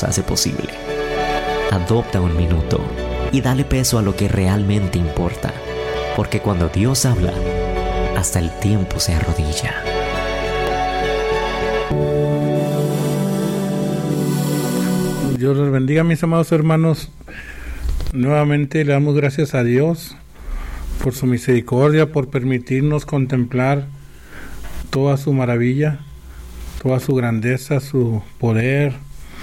hace posible. Adopta un minuto y dale peso a lo que realmente importa, porque cuando Dios habla, hasta el tiempo se arrodilla. Dios los bendiga, mis amados hermanos. Nuevamente le damos gracias a Dios por su misericordia, por permitirnos contemplar toda su maravilla, toda su grandeza, su poder.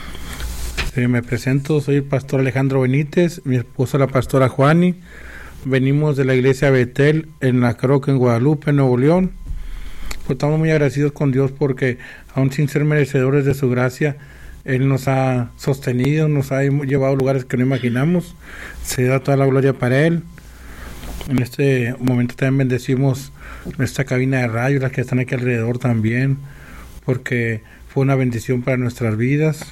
Me presento, soy el pastor Alejandro Benítez, mi esposa la pastora Juani. Venimos de la iglesia Betel en La Croca, en Guadalupe, Nuevo León. Pues estamos muy agradecidos con Dios porque, aun sin ser merecedores de su gracia, Él nos ha sostenido, nos ha llevado a lugares que no imaginamos. Se da toda la gloria para Él. En este momento también bendecimos nuestra cabina de radio, las que están aquí alrededor también, porque fue una bendición para nuestras vidas.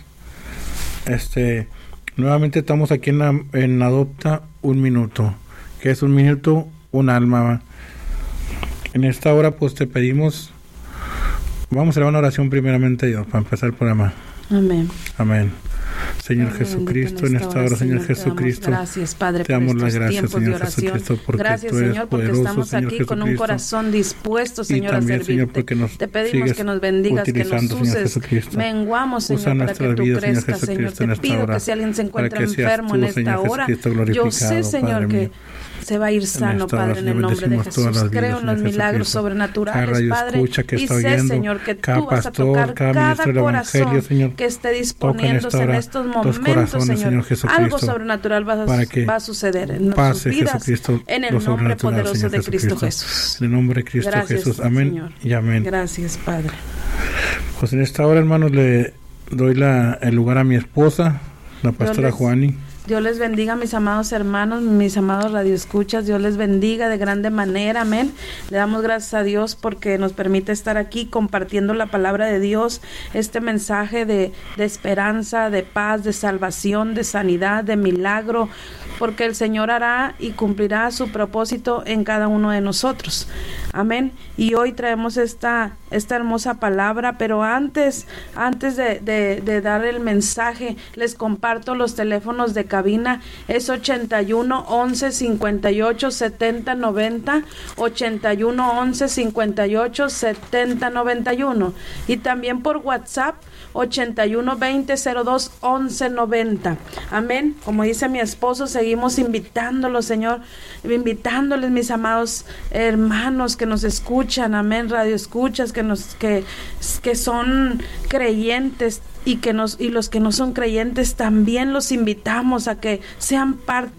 Nuevamente estamos aquí en Adopta un Minuto. ¿Qué es un minuto? Un alma. En esta hora pues te pedimos, vamos a hacer una oración primeramente a Dios para empezar el programa. Amén. Amén. Señor Jesucristo, en esta hora, Señor Jesucristo, gracias, Padre, te damos por las estos gracias, tiempos Señor de oración. Jesucristo, porque gracias, tú eres Señor, porque poderoso, estamos Señor aquí con un corazón dispuesto, Señor, también, a Señor, servirte. te pedimos que nos bendigas, que nos uses. Menguamos, Señor, para que tú crezcas, Señor. Te pido que si alguien se encuentra enfermo en esta hora, yo sé, Señor, que se va a ir sano, Padre, en el nombre de Jesús. Creo en los milagros sobrenaturales, Padre, y sé, Señor, que tú vas a tocar cada corazón que esté disponiéndose en estos momentos, Señor. Algo sobrenatural va a suceder en nuestras vidas, en el nombre poderoso de Cristo Jesús. En el nombre de Cristo Jesús. Amén, Señor. Y amén. Gracias, Padre. Pues en esta hora, hermanos, le doy el lugar a mi esposa, la pastora Juani. Dios les bendiga, mis amados hermanos, mis amados radioescuchas. Dios les bendiga de grande manera, amén. Le damos gracias a Dios porque nos permite estar aquí compartiendo la palabra de Dios, este mensaje de esperanza, de paz, de salvación, de sanidad, de milagro, porque el Señor hará y cumplirá su propósito en cada uno de nosotros. Amén. Y hoy traemos esta hermosa palabra, pero antes de dar el mensaje, les comparto los teléfonos de cabina. Es 81 11 58 70 90, 81 11 58 70 91, y también por WhatsApp 81 20 02 11 90. Amén. Como dice mi esposo, seguimos invitándolos, Señor, invitándoles, mis amados hermanos que nos escuchan, amén, radio escuchas, que son creyentes, y los que no son creyentes también los invitamos a que sean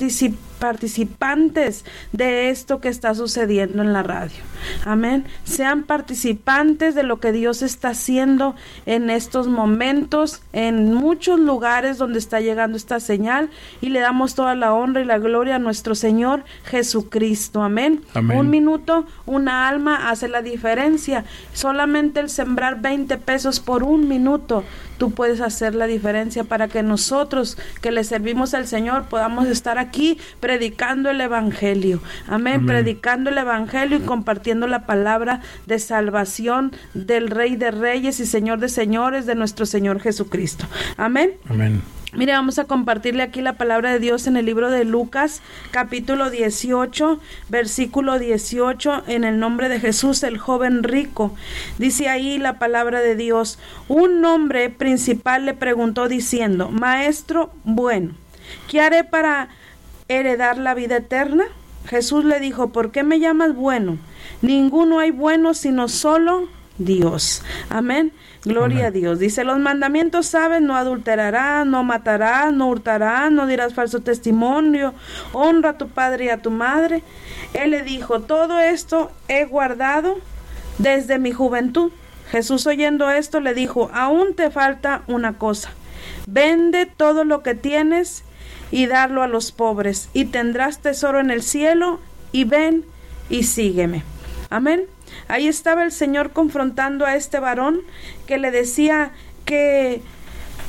participantes de esto que está sucediendo en la radio. Amén. Sean participantes de lo que Dios está haciendo en estos momentos, en muchos lugares donde está llegando esta señal, y le damos toda la honra y la gloria a nuestro Señor Jesucristo. Amén. Amén. Un minuto, una alma hace la diferencia. Solamente el sembrar 20 pesos por un minuto, tú puedes hacer la diferencia para que nosotros que le servimos al Señor podamos estar aquí predicando el Evangelio. Amén. Predicando el Evangelio y compartiendo la palabra de salvación del Rey de Reyes y Señor de Señores, de nuestro Señor Jesucristo. Amén. Amén. Mire, vamos a compartirle aquí la palabra de Dios en el libro de Lucas, capítulo 18, versículo 18, en el nombre de Jesús, el joven rico. Dice ahí la palabra de Dios: un hombre principal le preguntó diciendo: Maestro bueno, ¿qué haré para heredar la vida eterna? Jesús le dijo: ¿por qué me llamas bueno? Ninguno hay bueno sino solo Dios. Amén. Gloria a Dios. Dice: los mandamientos sabes: no adulterarás, no matarás, no hurtarás, no dirás falso testimonio, honra a tu padre y a tu madre. Él le dijo: todo esto he guardado desde mi juventud. Jesús, oyendo esto, le dijo: aún te falta una cosa. Vende todo lo que tienes y darlo a los pobres, y tendrás tesoro en el cielo, y ven y sígueme. Amén. Ahí estaba el Señor confrontando a este varón que le decía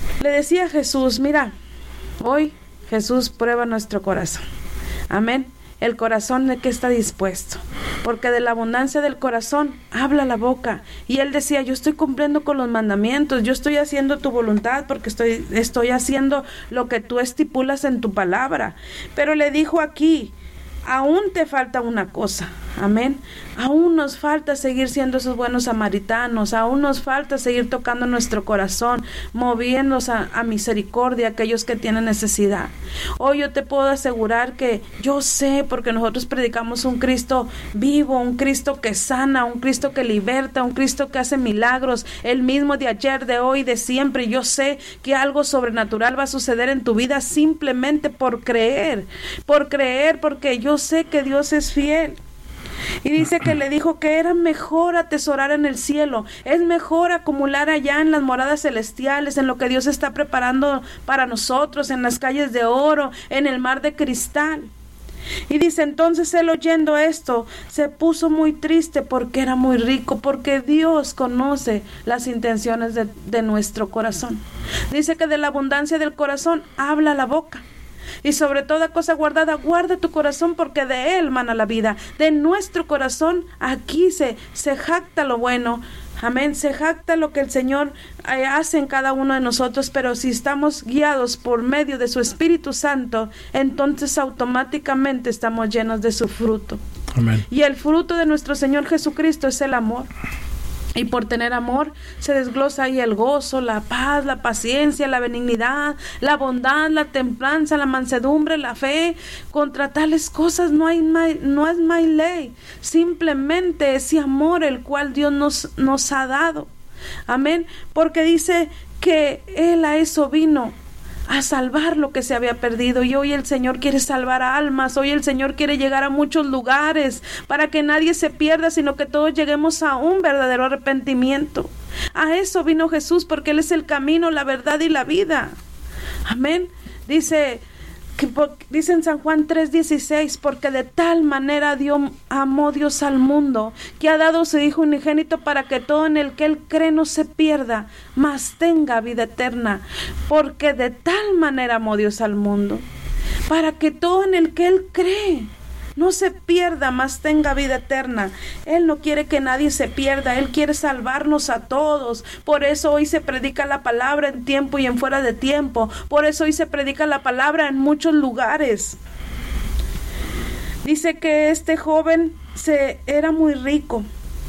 a Jesús: mira, hoy Jesús prueba nuestro corazón. Amén. el corazón de que está dispuesto, porque de la abundancia del corazón habla la boca. Y él decía, yo estoy cumpliendo con los mandamientos, yo estoy haciendo tu voluntad porque estoy haciendo lo que tú estipulas en tu palabra. Pero le dijo aquí, aún te falta una cosa, amén. Aún nos falta seguir siendo esos buenos samaritanos, aún nos falta seguir tocando nuestro corazón, moviéndonos a misericordia a aquellos que tienen necesidad. Hoy yo te puedo asegurar que yo sé, porque nosotros predicamos un Cristo vivo, un Cristo que sana, un Cristo que liberta, un Cristo que hace milagros, el mismo de ayer, de hoy, de siempre. Yo sé que algo sobrenatural va a suceder en tu vida simplemente por creer, porque yo sé que Dios es fiel. Y dice que le dijo que era mejor atesorar en el cielo, es mejor acumular allá en las moradas celestiales, en lo que Dios está preparando para nosotros, en las calles de oro, en el mar de cristal. Y dice, entonces él, oyendo esto, se puso muy triste porque era muy rico, porque Dios conoce las intenciones de nuestro corazón. Dice que de la abundancia del corazón habla la boca. Y sobre toda cosa guardada, guarda tu corazón, porque de él mana la vida. De nuestro corazón aquí se jacta lo bueno. Amén, se jacta lo que el Señor hace en cada uno de nosotros, pero si estamos guiados por medio de su Espíritu Santo, entonces automáticamente estamos llenos de su fruto. Amén. Y el fruto de nuestro Señor Jesucristo es el amor. Y por tener amor se desglosa ahí el gozo, la paz, la paciencia, la benignidad, la bondad, la templanza, la mansedumbre, la fe. Contra tales cosas no es ley. Simplemente ese amor el cual Dios nos ha dado. Amén. Porque dice que Él a eso vino, a salvar lo que se había perdido. Y hoy el Señor quiere salvar almas, hoy el Señor quiere llegar a muchos lugares para que nadie se pierda, sino que todos lleguemos a un verdadero arrepentimiento. A eso vino Jesús, porque Él es el camino, la verdad y la vida. Amén. Dice en San Juan 3:16, porque de tal manera amó Dios al mundo, que ha dado a su Hijo unigénito, para que todo en el que Él cree no se pierda, mas tenga vida eterna. Porque de tal manera amó Dios al mundo, para que todo en el que Él cree no se pierda, mas tenga vida eterna. Él no quiere que nadie se pierda, Él quiere salvarnos a todos. Por eso hoy se predica la palabra en tiempo y en fuera de tiempo. Por eso hoy se predica la palabra en muchos lugares. Dice que este joven era muy rico,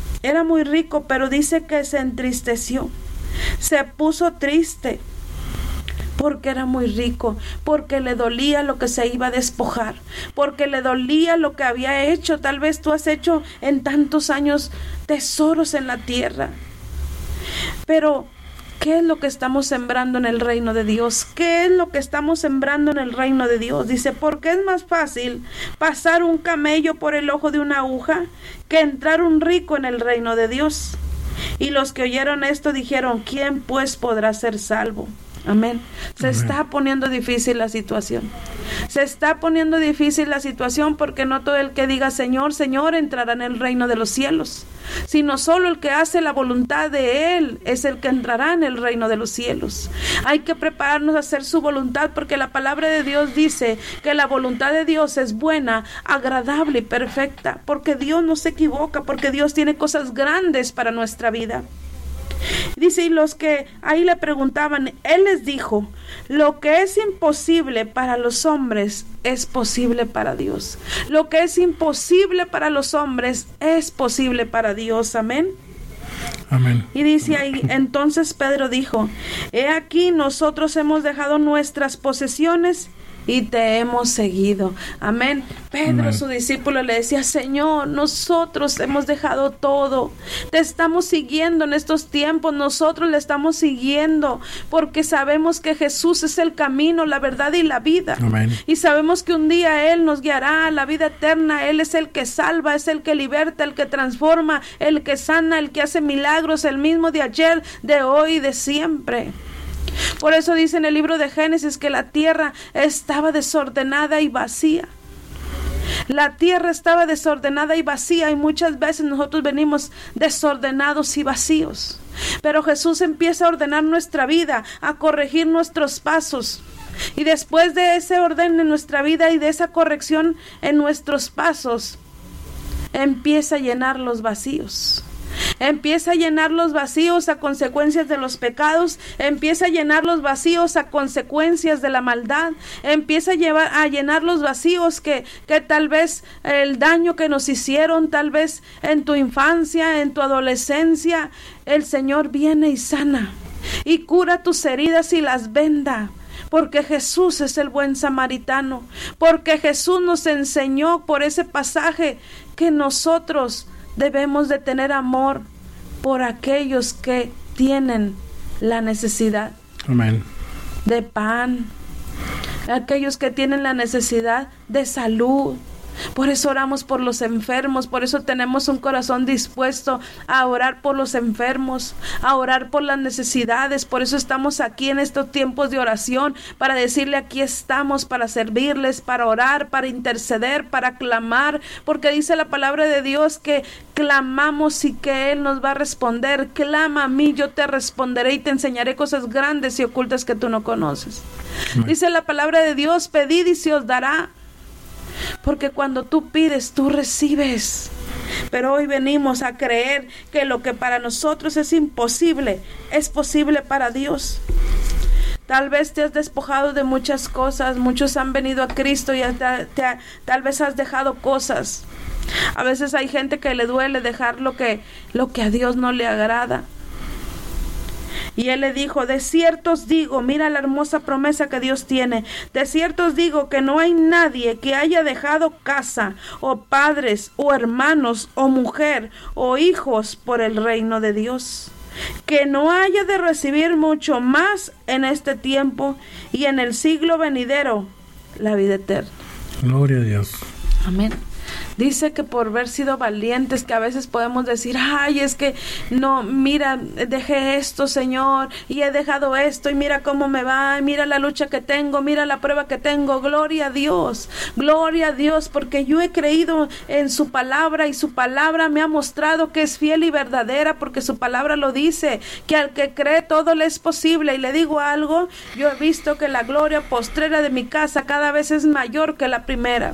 pero dice que se entristeció, se puso triste, porque era muy rico, porque le dolía lo que se iba a despojar, porque le dolía lo que había hecho. Tal vez tú has hecho en tantos años tesoros en la tierra, pero ¿qué es lo que estamos sembrando en el reino de Dios? ¿Qué es lo que estamos sembrando en el reino de Dios? Dice, porque es más fácil pasar un camello por el ojo de una aguja que entrar un rico en el reino de Dios. Y los que oyeron esto dijeron, ¿quién pues podrá ser salvo? Amén. Se está poniendo difícil la situación. Se está poniendo difícil la situación, porque no todo el que diga Señor, Señor entrará en el reino de los cielos, sino solo el que hace la voluntad de Él es el que entrará en el reino de los cielos. Hay que prepararnos a hacer su voluntad, porque la palabra de Dios dice que la voluntad de Dios es buena, agradable y perfecta, porque Dios no se equivoca, porque Dios tiene cosas grandes para nuestra vida. Dice, y los que ahí le preguntaban, Él les dijo, lo que es imposible para los hombres es posible para Dios. Lo que es imposible para los hombres es posible para Dios. Amén. Amén. Y dice ahí, entonces Pedro dijo, he aquí nosotros hemos dejado nuestras posesiones y te hemos seguido. Amén. Pedro, Amén. Su discípulo, le decía, Señor, nosotros hemos dejado todo, te estamos siguiendo en estos tiempos, nosotros le estamos siguiendo, porque sabemos que Jesús es el camino, la verdad y la vida. Amén. Y sabemos que un día Él nos guiará a la vida eterna. Él es el que salva, es el que liberta, el que transforma, el que sana, el que hace milagros, el mismo de ayer, de hoy y de siempre. Por eso dice en el libro de Génesis que la tierra estaba desordenada y vacía. La tierra estaba desordenada y vacía, y muchas veces nosotros venimos desordenados y vacíos. Pero Jesús empieza a ordenar nuestra vida, a corregir nuestros pasos. Y después de ese orden en nuestra vida y de esa corrección en nuestros pasos, empieza a llenar los vacíos. Empieza a llenar los vacíos a consecuencias de los pecados. Empieza a llenar los vacíos a consecuencias de la maldad. Empieza a llenar los vacíos que tal vez el daño que nos hicieron, tal vez en tu infancia, en tu adolescencia, el Señor viene y sana y cura tus heridas y las venda. Porque Jesús es el buen samaritano. Porque Jesús nos enseñó por ese pasaje que nosotros debemos de tener amor por aquellos que tienen la necesidad. Amén. De pan, aquellos que tienen la necesidad de salud. Por eso oramos por los enfermos, por eso tenemos un corazón dispuesto a orar por los enfermos, a orar por las necesidades. Por eso estamos aquí en estos tiempos de oración, para decirle aquí estamos, para servirles, para orar, para interceder, para clamar, porque dice la palabra de Dios que clamamos y que Él nos va a responder. Clama a mí, yo te responderé y te enseñaré cosas grandes y ocultas que tú no conoces. Dice la palabra de Dios, pedid y se os dará. Porque cuando tú pides, tú recibes. Pero hoy venimos a creer que lo que para nosotros es imposible, es posible para Dios. Tal vez te has despojado de muchas cosas. Muchos han venido a Cristo y tal vez has dejado cosas. A veces hay gente que le duele dejar lo que a Dios no le agrada. Y Él le dijo, de cierto os digo, mira la hermosa promesa que Dios tiene, de cierto os digo que no hay nadie que haya dejado casa, o padres, o hermanos, o mujer, o hijos por el reino de Dios, que no haya de recibir mucho más en este tiempo y en el siglo venidero la vida eterna. Gloria a Dios. Amén. Dice que por haber sido valientes, que a veces podemos decir, ay, es que no, mira, dejé esto, Señor, y he dejado esto, y mira cómo me va, mira la lucha que tengo, mira la prueba que tengo. Gloria a Dios, porque yo he creído en su palabra, y su palabra me ha mostrado que es fiel y verdadera, porque su palabra lo dice, que al que cree todo le es posible. Y le digo algo, yo he visto que la gloria postrera de mi casa cada vez es mayor que la primera.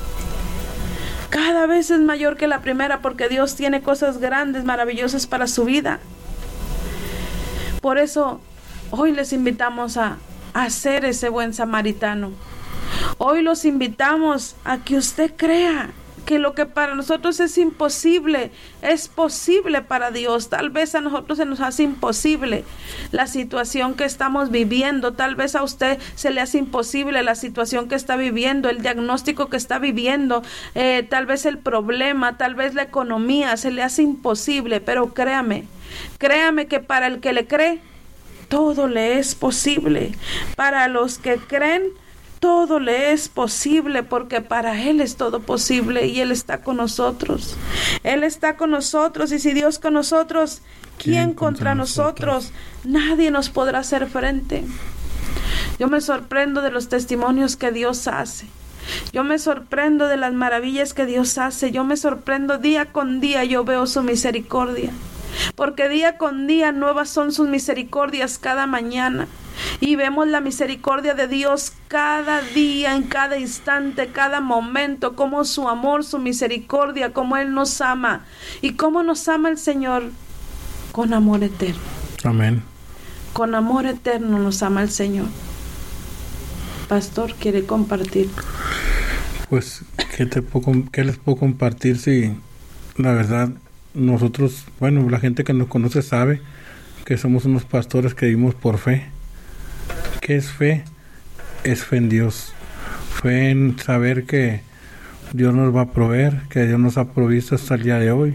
Cada vez es mayor que la primera, porque Dios tiene cosas grandes, maravillosas para su vida. Por eso, hoy les invitamos a ser ese buen samaritano. Hoy los invitamos a que usted crea que lo que para nosotros es imposible, es posible para Dios. Tal vez a nosotros se nos hace imposible la situación que estamos viviendo. Tal vez a usted se le hace imposible la situación que está viviendo, el diagnóstico que está viviendo, tal vez el problema, tal vez la economía, se le hace imposible. Pero créame que para el que le cree, todo le es posible. Para los que creen, todo le es posible, porque para Él es todo posible y Él está con nosotros. Él está con nosotros, y si Dios con nosotros, ¿quién contra nosotros? Nadie nos podrá hacer frente. Yo me sorprendo de los testimonios que Dios hace. Yo me sorprendo de las maravillas que Dios hace. Yo me sorprendo día con día, yo veo su misericordia. Porque día con día nuevas son sus misericordias cada mañana. Y vemos la misericordia de Dios cada día, en cada instante, cada momento, como su amor, su misericordia, como Él nos ama. Y cómo nos ama el Señor, con amor eterno. Amén. Con amor eterno nos ama el Señor. Pastor, ¿quiere compartir? Pues, ¿qué les puedo compartir? Si la verdad, nosotros, bueno, la gente que nos conoce sabe que somos unos pastores que vivimos por fe. ¿Qué es fe? Es fe en Dios. Fe en saber que Dios nos va a proveer, que Dios nos ha provisto hasta el día de hoy.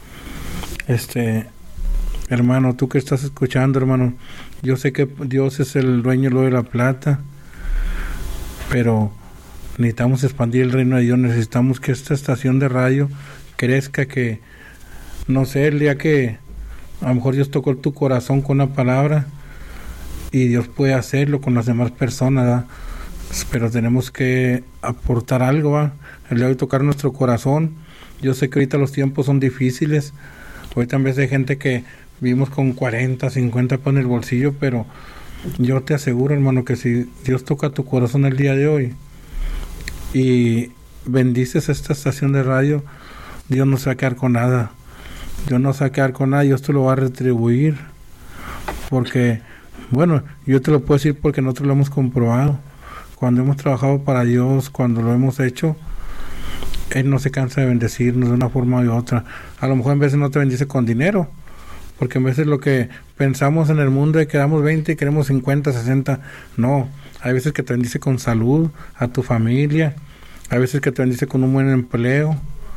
Hermano, tú que estás escuchando, hermano, yo sé que Dios es el dueño de la plata, pero necesitamos expandir el reino de Dios. Necesitamos que esta estación de radio crezca, que, no sé, el día que a lo mejor Dios tocó tu corazón con una palabra, y Dios puede hacerlo con las demás personas, ¿verdad? Pero tenemos que aportar algo, ¿verdad? El día de hoy tocar nuestro corazón. Yo sé que ahorita los tiempos son difíciles. Hoy también hay gente que vivimos con 40, 50 en el bolsillo, pero Yo te aseguro, hermano, que si Dios toca tu corazón el día de hoy y bendices esta estación de radio, Dios no se va a quedar con nada. Dios no se va a quedar con nada, Dios te lo va a retribuir. Porque, bueno, yo te lo puedo decir porque nosotros lo hemos comprobado. Cuando hemos trabajado para Dios, cuando lo hemos hecho, Él no se cansa de bendecirnos de una forma u otra. A lo mejor en veces no te bendice con dinero, porque en veces lo que pensamos en el mundo es que damos 20 y queremos 50, 60. No, hay veces que te bendice con salud, a tu familia, hay veces que te bendice con un buen empleo.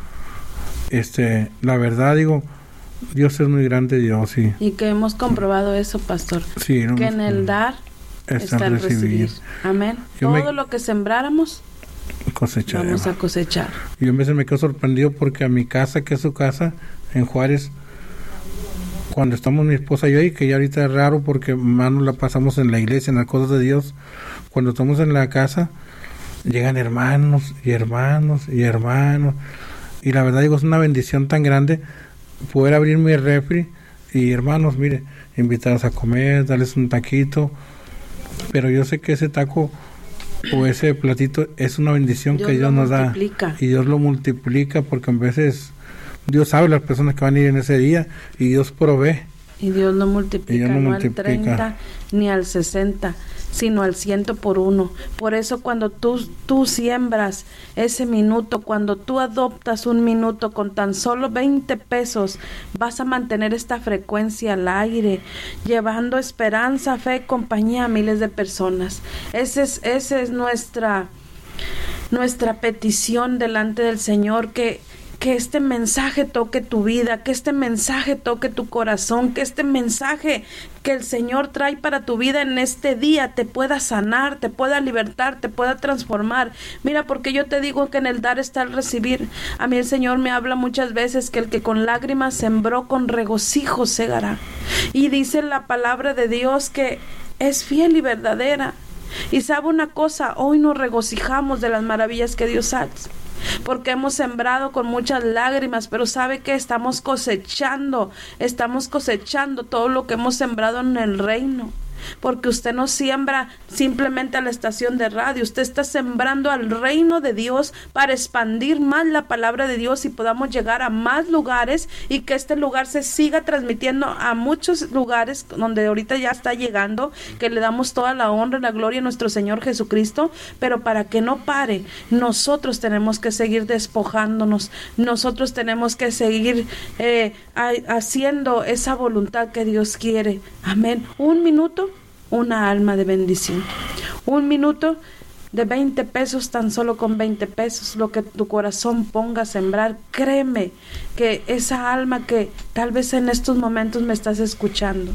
La verdad, digo, Dios es muy grande, Dios, sí. Y que hemos comprobado eso, pastor. Sí, no, que en el dar está el recibir. Amén. Todo lo que sembráramos cosecharemos. Vamos a cosechar. Yo a veces me quedo sorprendido porque a mi casa, que es su casa, en Juárez, cuando estamos mi esposa y yo, y que ya ahorita es raro porque más nos la pasamos en la iglesia, en las cosas de Dios, cuando estamos en la casa, llegan hermanos y hermanos y hermanos, y la verdad digo, es una bendición tan grande poder abrir mi refri y hermanos, mire, invitarlos a comer, darles un taquito, pero yo sé que ese taco o ese platito es una bendición que Dios nos da, y Dios lo multiplica, porque en veces Dios sabe las personas que van a ir en ese día y Dios provee. Y Dios no multiplica, no al 30 ni al 60, sino al 100 por 1. Por eso cuando tú siembras ese minuto, cuando tú adoptas un minuto con tan solo 20 pesos, vas a mantener esta frecuencia al aire, llevando esperanza, fe, compañía a miles de personas. Esa es nuestra petición delante del Señor, que este mensaje toque tu vida, que este mensaje toque tu corazón, que este mensaje que el Señor trae para tu vida en este día te pueda sanar, te pueda libertar, te pueda transformar. Mira, porque yo te digo que en el dar está el recibir. A mí el Señor me habla muchas veces que el que con lágrimas sembró, con regocijo segará. Y dice la palabra de Dios que es fiel y verdadera. Y sabe una cosa, hoy nos regocijamos de las maravillas que Dios hace, porque hemos sembrado con muchas lágrimas, pero sabe que estamos cosechando todo lo que hemos sembrado en el reino. Porque usted no siembra simplemente a la estación de radio, usted está sembrando al reino de Dios para expandir más la palabra de Dios y podamos llegar a más lugares, y que este lugar se siga transmitiendo a muchos lugares donde ahorita ya está llegando, que le damos toda la honra y la gloria a nuestro Señor Jesucristo. Pero para que no pare, nosotros tenemos que seguir despojándonos, nosotros tenemos que seguir haciendo esa voluntad que Dios quiere. Amén. Un minuto, una alma de bendición. Un minuto de 20 pesos, tan solo con 20 pesos, lo que tu corazón ponga a sembrar, créeme que esa alma que tal vez en estos momentos me estás escuchando,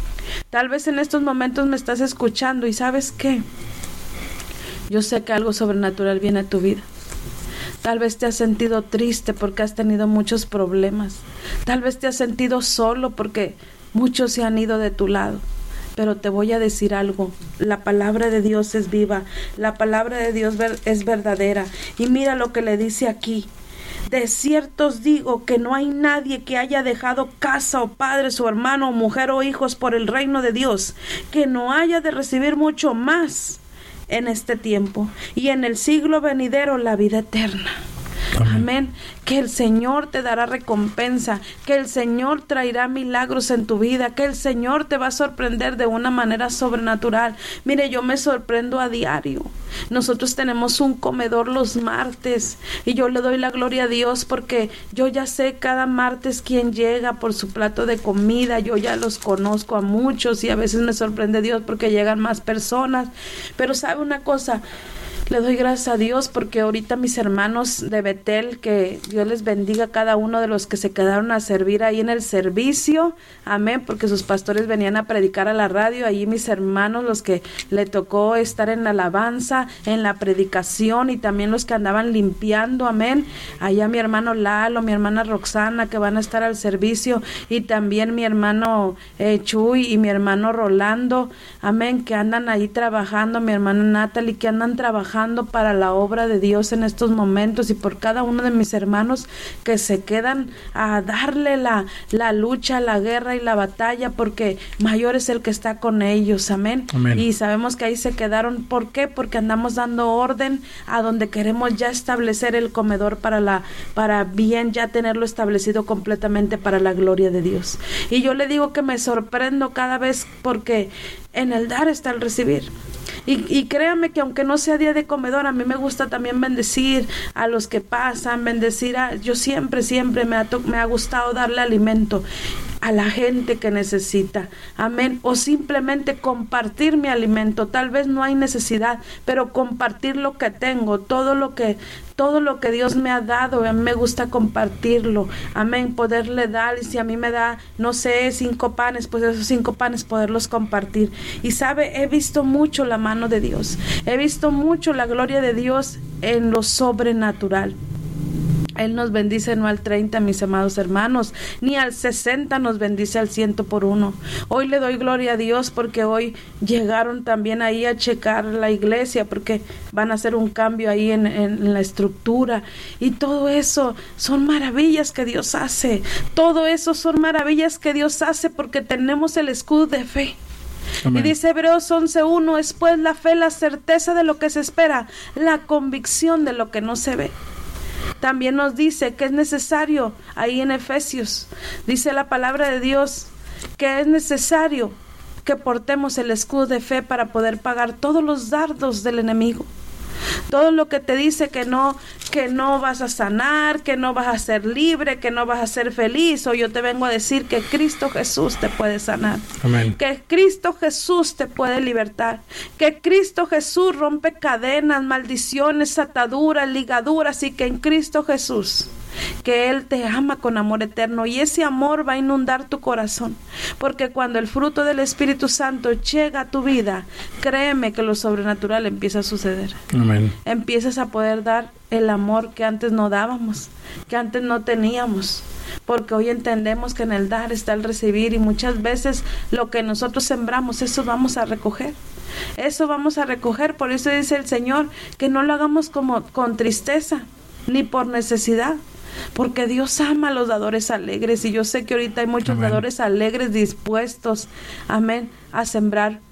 y ¿sabes qué? Yo sé que algo sobrenatural viene a tu vida. Tal vez te has sentido triste porque has tenido muchos problemas. Tal vez te has sentido solo porque muchos se han ido de tu lado. Pero te voy a decir algo, la palabra de Dios es viva, la palabra de Dios es verdadera. Y mira lo que le dice aquí: de cierto os digo que no hay nadie que haya dejado casa o padres o hermano o mujer o hijos por el reino de Dios, que no haya de recibir mucho más en este tiempo y en el siglo venidero la vida eterna. Amén. Que el Señor te dará recompensa, que el Señor traerá milagros en tu vida, que el Señor te va a sorprender de una manera sobrenatural. Mire, yo me sorprendo a diario. Nosotros tenemos un comedor los martes y yo le doy la gloria a Dios porque yo ya sé cada martes quién llega por su plato de comida. Yo ya los conozco a muchos y a veces me sorprende Dios porque llegan más personas. Pero ¿sabe una cosa? Le doy gracias a Dios porque ahorita mis hermanos de Betel, que Dios les bendiga a cada uno de los que se quedaron a servir ahí en el servicio, amén, porque sus pastores venían a predicar a la radio, ahí mis hermanos, los que le tocó estar en la alabanza, en la predicación, y también los que andaban limpiando, amén, allá mi hermano Lalo, mi hermana Roxana, que van a estar al servicio, y también mi hermano Chuy y mi hermano Rolando, amén, que andan ahí trabajando, mi hermana Natalie, que andan trabajando trabajando para la obra de Dios en estos momentos, y por cada uno de mis hermanos que se quedan a darle la lucha, la guerra y la batalla, porque mayor es el que está con ellos. Amén. Amén. Y sabemos que ahí se quedaron. ¿Por qué? Porque andamos dando orden a donde queremos ya establecer el comedor para bien ya tenerlo establecido completamente para la gloria de Dios. Y yo le digo que me sorprendo cada vez, porque en el dar está el recibir. Y créame que aunque no sea día de comedor, a mí me gusta también bendecir a los que pasan, yo siempre me ha gustado darle alimento a la gente que necesita, amén, o simplemente compartir mi alimento. Tal vez no hay necesidad, pero compartir lo que tengo, todo lo que Dios me ha dado, a mí me gusta compartirlo, amén, poderle dar. Y si a mí me da, no sé, 5 panes, pues esos 5 panes poderlos compartir. Y sabe, he visto mucho la mano de Dios, he visto mucho la gloria de Dios en lo sobrenatural. Él nos bendice no al 30, mis amados hermanos, ni al 60, nos bendice al 100 por 1. Hoy le doy gloria a Dios porque hoy llegaron también ahí a checar la iglesia, porque van a hacer un cambio ahí en la estructura, y todo eso son maravillas que Dios hace. Todo eso son maravillas que Dios hace porque tenemos el escudo de fe. Amén. Y dice Hebreos 11:1, es pues la fe, la certeza de lo que se espera, la convicción de lo que no se ve. También nos dice que es necesario, ahí en Efesios, dice la palabra de Dios, que es necesario que portemos el escudo de fe para poder pagar todos los dardos del enemigo. Todo lo que te dice que no vas a sanar, que no vas a ser libre, que no vas a ser feliz, o yo te vengo a decir que Cristo Jesús te puede sanar. Amén. Que Cristo Jesús te puede libertar, que Cristo Jesús rompe cadenas, maldiciones, ataduras, ligaduras, y que en Cristo Jesús, que Él te ama con amor eterno, y ese amor va a inundar tu corazón, porque cuando el fruto del Espíritu Santo llega a tu vida, créeme que lo sobrenatural empieza a suceder. Amén. Empiezas a poder dar el amor que antes no dábamos, que antes no teníamos, porque hoy entendemos que en el dar está el recibir, y muchas veces lo que nosotros sembramos, eso vamos a recoger. Eso vamos a recoger. Por eso dice el Señor que no lo hagamos con tristeza ni por necesidad, porque Dios ama a los dadores alegres. Y yo sé que ahorita hay muchos amén, dadores alegres dispuestos, amén, a sembrar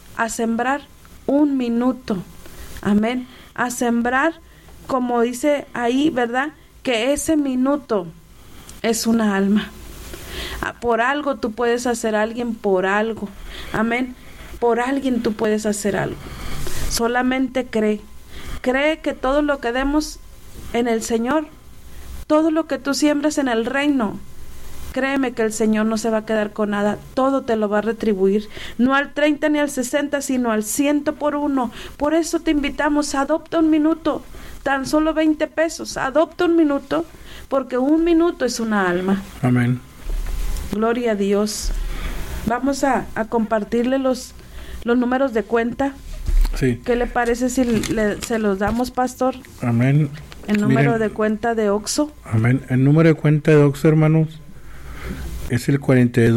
un minuto, amén, a sembrar, como dice ahí, ¿verdad? Que ese minuto es una alma. Por algo tú puedes hacer a alguien, por algo, amén, por alguien tú puedes hacer algo. Solamente cree que todo lo que demos en el Señor, todo lo que tú siembras en el reino, créeme que el Señor no se va a quedar con nada, todo te lo va a retribuir, no al 30 ni al 60, sino al 100 por 1. Por eso te invitamos, adopta un minuto, tan solo 20 pesos, adopta un minuto, porque un minuto es una alma. Amén. Gloria a Dios. Vamos a compartirle los números de cuenta. Sí. ¿Qué le parece si se los damos, pastor? Amén. El número de cuenta de Oxxo. Amén. El número de cuenta de Oxxo, hermanos, es el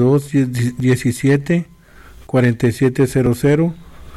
4217 4700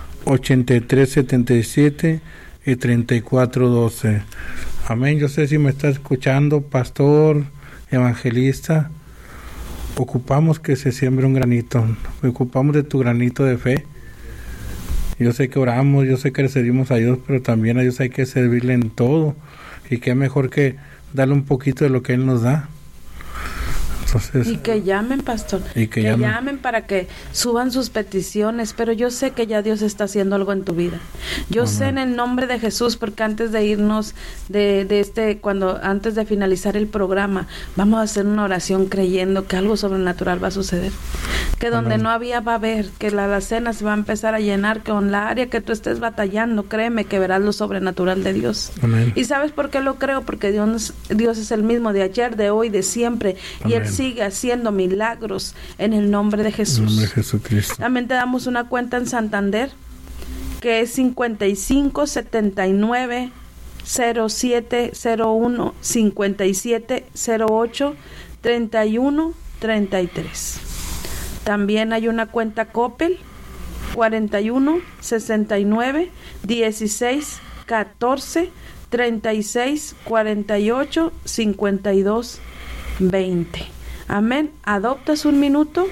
8377 y 3412. Amén. Yo sé si me está escuchando, pastor, evangelista. Ocupamos que se siembre un granito. Ocupamos de tu granito de fe. Yo sé que oramos, yo sé que le servimos a Dios, pero también a Dios hay que servirle en todo. Y qué mejor que darle un poquito de lo que Él nos da. Entonces, y que llamen, pastor, y que llamen para que suban sus peticiones, pero yo sé que ya Dios está haciendo algo en tu vida. Yo sé en el nombre de Jesús, porque antes de irnos antes de finalizar el programa, vamos a hacer una oración creyendo que algo sobrenatural va a suceder, que donde no había va a haber, que la alacena se va a empezar a llenar, con la área que tú estés batallando, créeme que verás lo sobrenatural de Dios. Amén. ¿Y sabes por qué lo creo? Porque Dios es el mismo de ayer, de hoy, de siempre. Amén. Y Él sigue haciendo milagros en el nombre de Jesús. En el nombre de Jesucristo. También te damos una cuenta en Santander, que es 55 79 07 01 57 08 31 33. También hay una cuenta Coppel, 41 69 16 14-36-48-52-20. Amén. ¿Adoptas un minuto?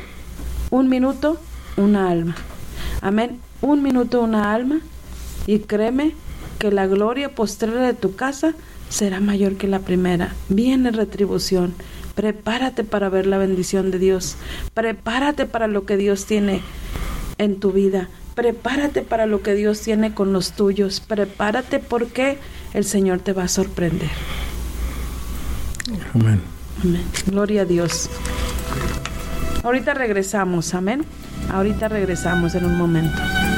Una alma. Amén. Un minuto, una alma. Y créeme que la gloria postrera de tu casa será mayor que la primera. Viene retribución. Prepárate para ver la bendición de Dios. Prepárate para lo que Dios tiene en tu vida. Prepárate para lo que Dios tiene con los tuyos. Prepárate porque el Señor te va a sorprender. Amén. Amén. Gloria a Dios. Ahorita regresamos, amén. Ahorita regresamos en un momento.